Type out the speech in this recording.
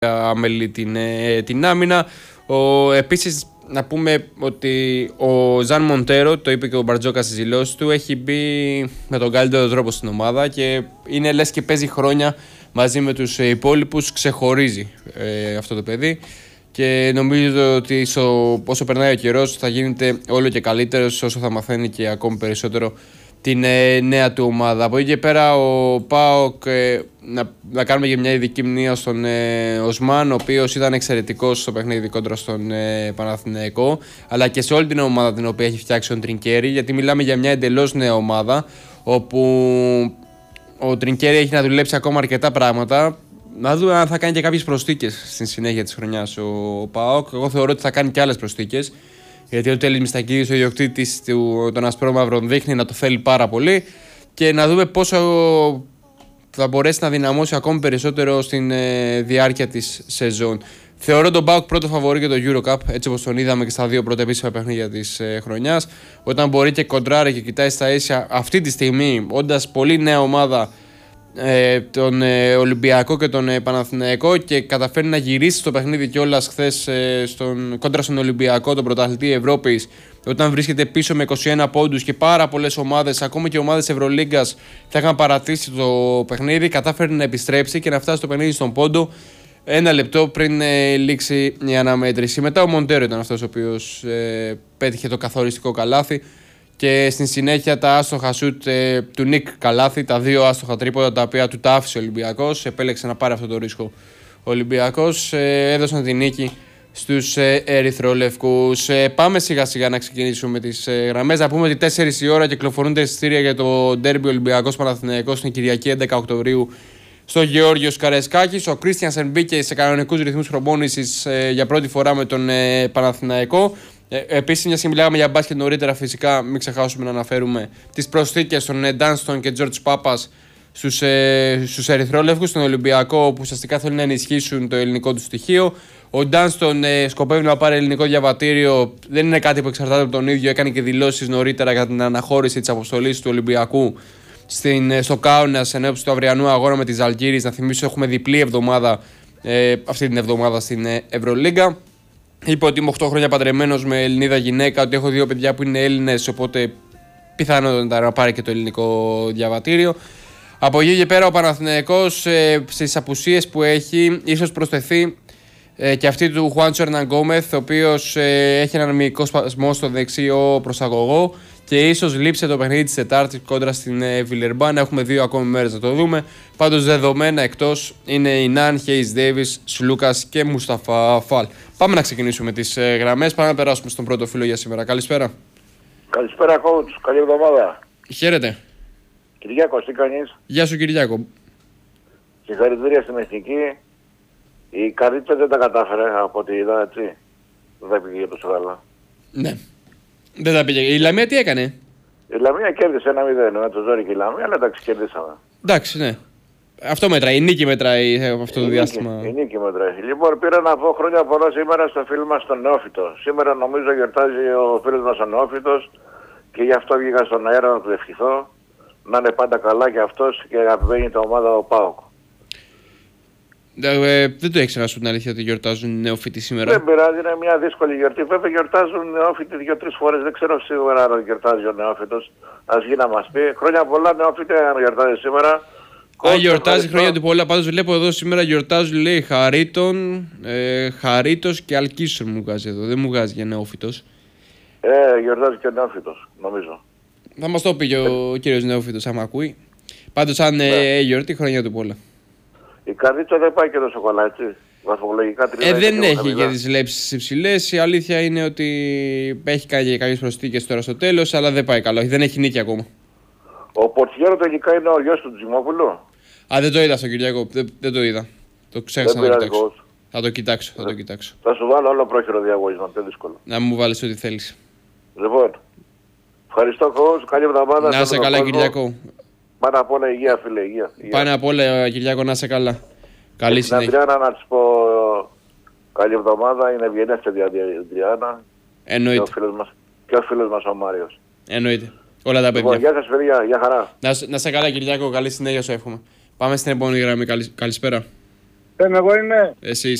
αμελεί την άμυνα. Επίσης, να πούμε ότι ο Ζαν Μοντέρο, το είπε και ο Μπαρτζόκα στις δηλώσεις του, έχει μπει με τον καλύτερο τρόπο στην ομάδα και είναι λες και παίζει χρόνια μαζί με τους υπόλοιπους, ξεχωρίζει αυτό το παιδί. Και νομίζω ότι όσο περνάει ο καιρός θα γίνεται όλο και καλύτερος, όσο θα μαθαίνει και ακόμη περισσότερο την νέα του ομάδα. Από εκεί και πέρα ο ΠΑΟΚ, να κάνουμε και μια ειδική μνήμα στον Οσμάν, ο οποίος ήταν εξαιρετικός στο παιχνίδι κόντρα στον Παναθηναϊκό, αλλά και σε όλη την ομάδα την οποία έχει φτιάξει ο Τρινκέρι, γιατί μιλάμε για μια εντελώς νέα ομάδα, όπου ο Τρινκέρι έχει να δουλέψει ακόμα αρκετά πράγματα. Να δούμε αν θα κάνει και κάποιες προσθήκες στη συνέχεια της χρονιάς ο ΠΑΟΚ. Εγώ θεωρώ ότι θα κάνει και άλλες προσθήκες, γιατί ο Τέλης Μιστακίδης, ο ιδιοκτήτης των Ασπρόμαυρων, δείχνει να το θέλει πάρα πολύ, και να δούμε πόσο θα μπορέσει να δυναμώσει ακόμη περισσότερο στην διάρκεια της σεζόν. Θεωρώ τον ΠΑΟΚ πρώτο φαβορί για το EuroCup, έτσι όπως τον είδαμε και στα δύο πρώτα επίσημα παιχνίδια της χρονιάς. Όταν μπορεί και κοντράρει και κοιτάει στα ίσια αυτή τη στιγμή, όντας πολύ νέα ομάδα, τον Ολυμπιακό και τον Παναθηναϊκό, και καταφέρνει να γυρίσει στο παιχνίδι κιόλας χθες κόντρα στον Ολυμπιακό, τον πρωταθλητή Ευρώπης, όταν βρίσκεται πίσω με 21 πόντους και πάρα πολλές ομάδες, ακόμα και ομάδες Ευρωλίγκας, θα είχαν παρατήσει το παιχνίδι. Κατάφερε να επιστρέψει και να φτάσει στο παιχνίδι στον πόντο ένα λεπτό πριν λήξει η αναμέτρηση. Μετά ο Μοντέρο ήταν αυτός ο οποίος πέτυχε το καθοριστικό καλάθι. Και στην συνέχεια τα άστοχα σουτ του Νίκ Καλάθι, τα δύο άστοχα τρίποτα τα οποία του τα άφησε ο Ολυμπιακός. Επέλεξε να πάρει αυτό το ρίσκο ο Ολυμπιακός. Έδωσαν την νίκη στους ερυθρολευκούς. Πάμε σιγά σιγά να ξεκινήσουμε με τις γραμμές. Να πούμε ότι 4 η ώρα κυκλοφορούν τα εισιτήρια για το ντέρμπι Ολυμπιακός Παναθηναϊκός την Κυριακή 11 Οκτωβρίου στο Γεώργιος Καρεσκάκης. Ο Κρίστιανσεν μπήκε σε κανονικούς ρυθμούς προπόνησης για πρώτη φορά με τον Παναθηναϊκό. Επίσης, μια και μιλάγαμε για μπάσκετ νωρίτερα, φυσικά μην ξεχάσουμε να αναφέρουμε τις προσθήκες των Ντάνστον και Τζορτζ Πάπας στους ερυθρόλευκους, στον Ολυμπιακό, που ουσιαστικά θέλουν να ενισχύσουν το ελληνικό του στοιχείο. Ο Ντάνστον σκοπεύει να πάρει ελληνικό διαβατήριο, δεν είναι κάτι που εξαρτάται από τον ίδιο, έκανε και δηλώσεις νωρίτερα για την αναχώρηση της αποστολής του Ολυμπιακού στο Κάουνας εν ώψη του αυριανού αγώνα με τη Ζαλγκίρις. Να θυμίσω, έχουμε διπλή εβδομάδα αυτή την εβδομάδα στην Ευρωλίγκα. Είπε ότι είμαι 8 χρόνια παντρεμένος με Ελληνίδα γυναίκα, ότι έχω 2 παιδιά που είναι Έλληνες, οπότε πιθανότατα να πάρει και το ελληνικό διαβατήριο. Από εκεί και πέρα ο Παναθηναϊκός στις απουσίες που έχει, ίσως προσθεθεί και αυτή του Χουάντσο Ερναν Γκόμεθ, ο οποίος έχει έναν μυϊκό σπασμό στο δεξιό προσαγωγό και ίσως λείψει το παιχνίδι της Τετάρτης κόντρα στην Βιλερμπάν. Έχουμε 2 ακόμη μέρες να το δούμε. Πάντως δεδομένα εκτός είναι η Ναν, Χέις Ντέιβις, Σλούκας και Μουσταφά Φαλ. Πάμε να ξεκινήσουμε τις γραμμές. Πάμε να περάσουμε στον πρώτο φίλο για σήμερα. Καλησπέρα. Καλησπέρα, coach. Καλή εβδομάδα. Χαίρετε. Κυριάκος, τι κάνεις? Γεια σου, Κυριάκο. Συγχαρητήρια στην εθνική. Η Καρίτσα δεν τα κατάφερε από ό,τι είδα, έτσι. Δεν τα πήγε τόσο καλά. Ναι. Δεν τα πήγε. Η Λαμία τι έκανε? Η Λαμία κέρδισε 1-0 με το ζόρι και η Λαμία, αλλά εντάξει, κερδίσαμε. Εντάξει, ναι. Αυτό μετράει. Η νίκη μετράει αυτό το διάστημα. Η νίκη μετράει. Λοιπόν, πήρα να πω χρόνια πολλά σήμερα στο φίλο μας τον Νεόφυτο. Σήμερα νομίζω γιορτάζει ο φίλος μας ο Νεόφυτος και γι' αυτό βγήκα στον αέρα να του ευχηθώ. Να είναι πάντα καλά και αυτός και αγαπημένη την ομάδα ο ΠΑΟΚ. Δεν το έξερα σου την αλήθεια ότι γιορτάζουν νεόφυτοι σήμερα. Δεν πειράζει, είναι μια δύσκολη γιορτή. Βέβαια γιορτάζουν νεόφυτοι 2-3 φορές. Δεν ξέρω σίγουρα αν γιορτάζει ο νεόφυτος. Ας βγει να μας πει. Χρόνια πολλά νεόφυτε αν γιορτάζει σήμερα. Γιορτάζει χρόνια του πολλά. Πάντως βλέπω εδώ σήμερα γιορτάζουν, λέει, Χαρίτος και Αλκίσορ μου βγάζει εδώ. Δεν μου βγάζει για νεόφυτος. Γιορτάζει και ο νεόφυτος, νομίζω. Θα μας το πει και ο κύριος νεόφυτος άμα ακούει. Πάντως αν γιορτή, χρόνια του πολλά. Η Καρδίτσα δεν πάει και τόσο καλά, έτσι. Βαθμολογικά δεν έχει και τις λέψεις υψηλές. Η αλήθεια είναι ότι έχει κάνει και κάποιες προσθήκες τώρα στο τέλος, αλλά δεν πάει καλό. Δεν έχει νίκη ακόμα. Ο Πορτιέρο τελικά είναι ο γιος του Τζιμόπουλου. Δεν το είδα στον Κυριακό. Δεν το είδα. Το ξέχασα να το κοιτάξω. Θα το κοιτάξω. Θα σου βάλω όλο πρόχειρο διαγωνισμό. Πιο δύσκολο. Να μου βάλεις ό,τι θέλεις. Λοιπόν, ευχαριστώ coach. Καλή εβδομάδα. Να είσαι καλά, Κυριακό. Πάνω απ' όλα υγεία, φίλε. Υγεία. Πάνω απ' όλα, Κυριακό, να είσαι καλά. Καλή συνέχεια. Στην Αντριάννα να της πω καλή εβδομάδα. Είναι ευγενέστερη η Αντριάννα. Εννοείται. Και ο φίλος μας ο Μάριος. Εννοείται. Όλα τα παιδιά. Γεια σας παιδιά, γεια χαρά. Να είσαι καλά, Κυριακό. Καλή συνέχεια σου εύχομαι. Πάμε στην επόμενη γραμμή. Καλησπέρα. Εγώ είμαι. Εσύ